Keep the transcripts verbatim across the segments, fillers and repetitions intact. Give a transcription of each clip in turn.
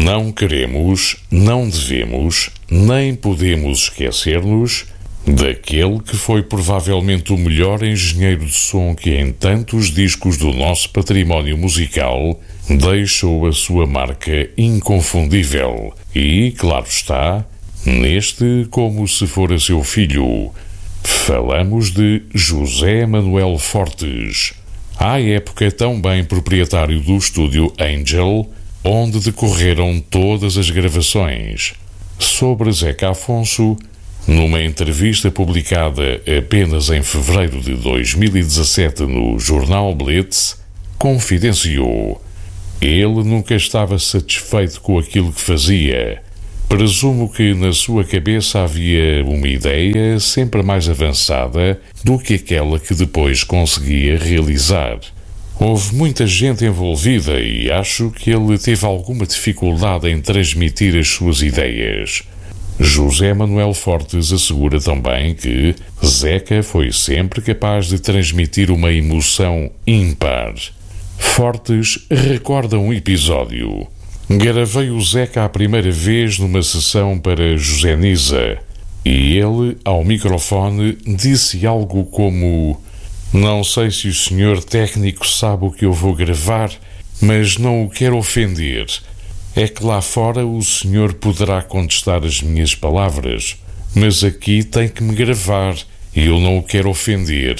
Não queremos, não devemos, nem podemos esquecer-nos daquele que foi provavelmente o melhor engenheiro de som que em tantos discos do nosso património musical deixou a sua marca inconfundível. E, claro está, neste como se fora seu filho. Falamos de José Manuel Fortes, à época também proprietário do estúdio Angel, onde decorreram todas as gravações. Sobre Zeca Afonso, numa entrevista publicada apenas em fevereiro de dois mil e dezassete no jornal Blitz, confidenciou: ele nunca estava satisfeito com aquilo que fazia. Presumo que na sua cabeça havia uma ideia sempre mais avançada do que aquela que depois conseguia realizar. Houve muita gente envolvida e acho que ele teve alguma dificuldade em transmitir as suas ideias. José Manuel Fortes assegura também que Zeca foi sempre capaz de transmitir uma emoção ímpar. Fortes recorda um episódio. Gravei o Zeca a primeira vez numa sessão para José Nisa e ele, ao microfone, disse algo como: "Não sei se o senhor técnico sabe o que eu vou gravar, mas não o quero ofender. É que lá fora o senhor poderá contestar as minhas palavras, mas aqui tem que me gravar e eu não o quero ofender."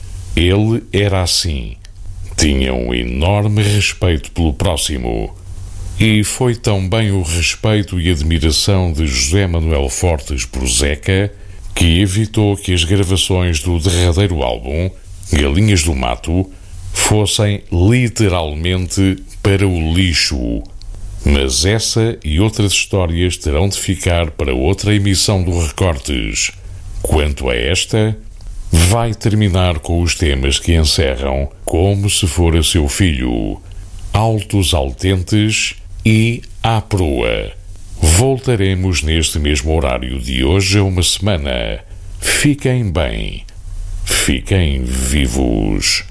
Ele era assim. Tinha um enorme respeito pelo próximo. E foi também o respeito e admiração de José Manuel Fortes por Zeca que evitou que as gravações do derradeiro álbum, Galinhas do Mato, fossem literalmente para o lixo. Mas essa e outras histórias terão de ficar para outra emissão do Recortes. Quanto a esta, vai terminar com os temas que encerram como se fora seu filho: Altos Altentes e À Proa. Voltaremos neste mesmo horário de hoje a uma semana. Fiquem bem. Fiquem vivos.